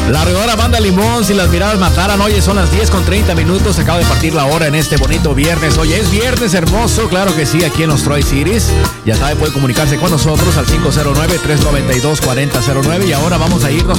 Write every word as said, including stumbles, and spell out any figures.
La arrolladora banda Limón, si las miradas mataran. Oye, son las diez con treinta minutos. Se acaba de partir la hora en este bonito viernes. Oye, es viernes hermoso, claro que sí, aquí en los Troy Cities. Ya sabe, puede comunicarse con nosotros al cinco cero nueve, tres nueve dos, cuatro cero nueve. Y ahora vamos a irnos